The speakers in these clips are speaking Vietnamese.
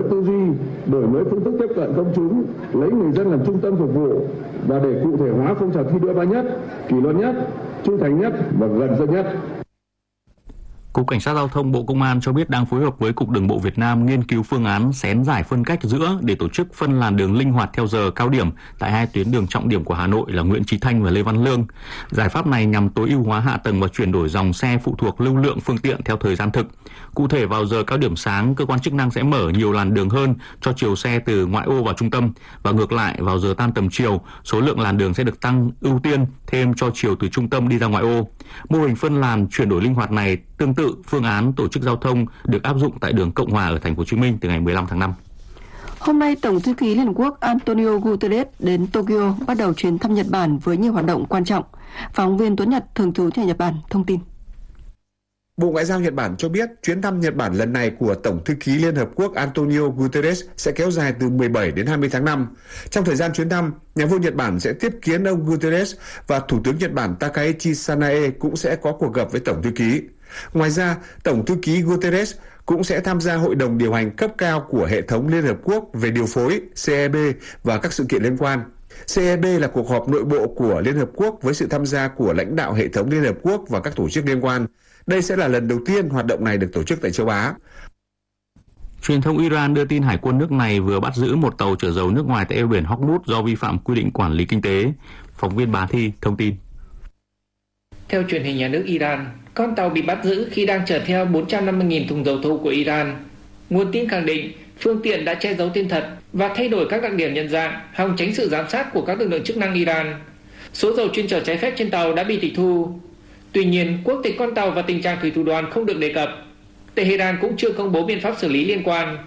Tư duy, đổi mới phương thức tiếp cận công chúng, lấy người dân làm trung tâm phục vụ và để cụ thể hóa phong trào thi đua ba nhất, kỷ luật nhất, trung thành nhất và gần dân nhất. Cục Cảnh sát Giao thông Bộ Công an cho biết đang phối hợp với Cục Đường bộ Việt Nam nghiên cứu phương án xén giải phân cách giữa để tổ chức phân làn đường linh hoạt theo giờ cao điểm tại hai tuyến đường trọng điểm của Hà Nội là Nguyễn Chí Thanh và Lê Văn Lương. Giải pháp này nhằm tối ưu hóa hạ tầng và chuyển đổi dòng xe phụ thuộc lưu lượng phương tiện theo thời gian thực. Cụ thể, vào giờ cao điểm sáng, cơ quan chức năng sẽ mở nhiều làn đường hơn cho chiều xe từ ngoại ô vào trung tâm, và ngược lại, vào giờ tan tầm chiều, số lượng làn đường sẽ được tăng ưu tiên thêm cho chiều từ trung tâm đi ra ngoại ô. Mô hình phân làn chuyển đổi linh hoạt này tương tự phương án tổ chức giao thông được áp dụng tại đường Cộng Hòa ở Thành phố Hồ Chí Minh từ ngày 15 tháng 5. Hôm nay, Tổng thư ký Liên Hợp Quốc Antonio Guterres đến Tokyo bắt đầu chuyến thăm Nhật Bản với nhiều hoạt động quan trọng. Phóng viên Tuấn Nhật thường trú tại Nhật Bản thông tin. Bộ Ngoại giao Nhật Bản cho biết chuyến thăm Nhật Bản lần này của Tổng thư ký Liên Hợp Quốc Antonio Guterres sẽ kéo dài từ 17 đến 20 tháng 5. Trong thời gian chuyến thăm, nhà vua Nhật Bản sẽ tiếp kiến ông Guterres và Thủ tướng Nhật Bản Takaichi Sanae cũng sẽ có cuộc gặp với Tổng thư ký. Ngoài ra, Tổng thư ký Guterres cũng sẽ tham gia hội đồng điều hành cấp cao của hệ thống Liên Hợp Quốc về điều phối CEB và các sự kiện liên quan. CEB là cuộc họp nội bộ của Liên Hợp Quốc với sự tham gia của lãnh đạo hệ thống Liên Hợp Quốc và các tổ chức liên quan. Đây sẽ là lần đầu tiên hoạt động này được tổ chức tại châu Á. Truyền thông Iran đưa tin hải quân nước này vừa bắt giữ một tàu chở dầu nước ngoài tại eo biển Hormuz do vi phạm quy định quản lý kinh tế. Phóng viên Bá Thi thông tin. Theo truyền hình nhà nước Iran, con tàu bị bắt giữ khi đang chở theo 450.000 thùng dầu thô của Iran. Nguồn tin khẳng định phương tiện đã che giấu tên thật và thay đổi các đặc điểm nhận dạng, hòng tránh sự giám sát của các lực lượng chức năng Iran. Số dầu chuyên chở trái phép trên tàu đã bị tịch thu. Tuy nhiên, quốc tịch con tàu và tình trạng thủy thủ đoàn không được đề cập. Tehran cũng chưa công bố biện pháp xử lý liên quan.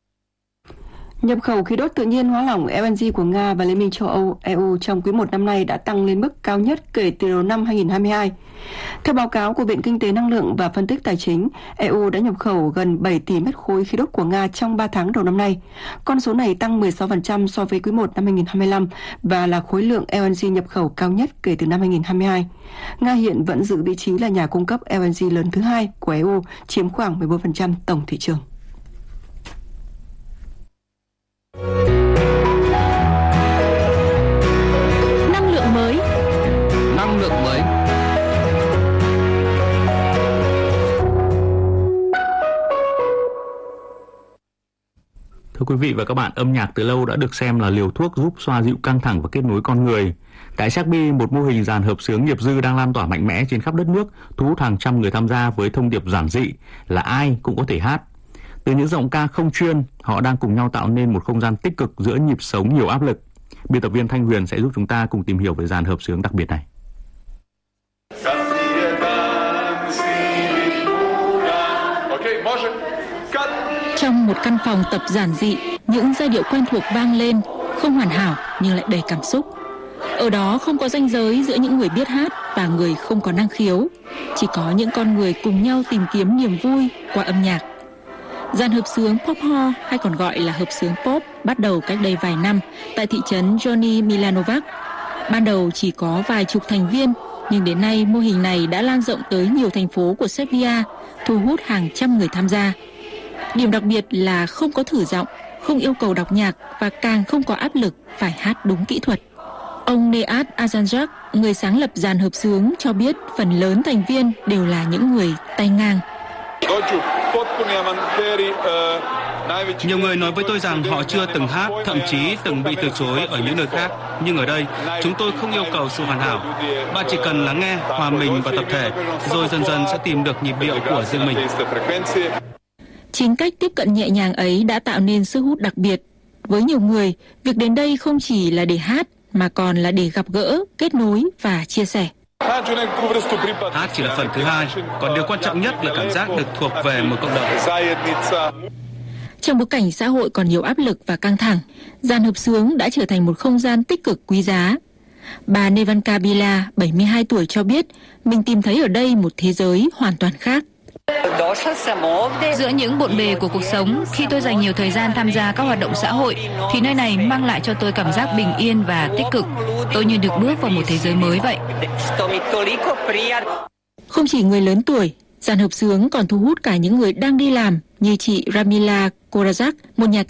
Nhập khẩu khí đốt tự nhiên hóa lỏng LNG của Nga và Liên minh châu Âu EU trong quý 1 năm nay đã tăng lên mức cao nhất kể từ đầu năm 2022. Theo báo cáo của Viện Kinh tế Năng lượng và Phân tích Tài chính, EU đã nhập khẩu gần 7 tỷ mét khối khí đốt của Nga trong 3 tháng đầu năm nay. Con số này tăng 16% so với quý 1 năm 2025 và là khối lượng LNG nhập khẩu cao nhất kể từ năm 2022. Nga hiện vẫn giữ vị trí là nhà cung cấp LNG lớn thứ hai của EU, chiếm khoảng 14% tổng thị trường. Năng lượng mới. Thưa quý vị và các bạn, âm nhạc từ lâu đã được xem là liều thuốc giúp xoa dịu căng thẳng và kết nối con người. Tại Serbia, một mô hình dàn hợp xướng nghiệp dư đang lan tỏa mạnh mẽ trên khắp đất nước, thu hút hàng trăm người tham gia với thông điệp giản dị là ai cũng có thể hát. Từ những giọng ca không chuyên, họ đang cùng nhau tạo nên một không gian tích cực giữa nhịp sống nhiều áp lực. Biên tập viên Thanh Huyền sẽ giúp chúng ta cùng tìm hiểu về dàn hợp xướng đặc biệt này. Trong một căn phòng tập giản dị, những giai điệu quen thuộc vang lên, không hoàn hảo nhưng lại đầy cảm xúc. Ở đó không có ranh giới giữa những người biết hát và người không có năng khiếu, chỉ có những con người cùng nhau tìm kiếm niềm vui qua âm nhạc. Dàn hợp xướng Pop Ho, hay còn gọi là hợp xướng pop, bắt đầu cách đây vài năm tại thị trấn Johnny Milanovac. Ban đầu chỉ có vài chục thành viên, nhưng đến nay mô hình này đã lan rộng tới nhiều thành phố của Serbia, thu hút hàng trăm người tham gia. Điểm đặc biệt là không có thử giọng, không yêu cầu đọc nhạc và càng không có áp lực phải hát đúng kỹ thuật. Ông Neat Azanjak, người sáng lập dàn hợp xướng, cho biết phần lớn thành viên đều là những người tay ngang. Nhiều người nói với tôi rằng họ chưa từng hát, thậm chí từng bị từ chối ở những nơi khác. Nhưng ở đây, chúng tôi không yêu cầu sự hoàn hảo. Bạn chỉ cần lắng nghe, hòa mình và tập thể, rồi dần dần sẽ tìm được nhịp điệu của riêng mình. Chính cách tiếp cận nhẹ nhàng ấy đã tạo nên sức hút đặc biệt. Với nhiều người, việc đến đây không chỉ là để hát, mà còn là để gặp gỡ, kết nối và chia sẻ. Hát chỉ là phần thứ hai, còn điều quan trọng nhất là cảm giác được thuộc về một cộng đồng. Trong bối cảnh xã hội còn nhiều áp lực và căng thẳng, dàn hợp xướng đã trở thành một không gian tích cực quý giá. Bà Nevanka Bila, 72 tuổi cho biết mình tìm thấy ở đây một thế giới hoàn toàn khác. Giữa những bộn bề của cuộc sống, khi tôi dành nhiều thời gian tham gia các hoạt động xã hội, thì nơi này mang lại cho tôi cảm giác bình yên và tích cực. Tôi như được bước vào một thế giới mới vậy. Không chỉ người lớn tuổi, dàn hợp xướng còn thu hút cả những người đang đi làm như chị Ramila Korazak, một nhà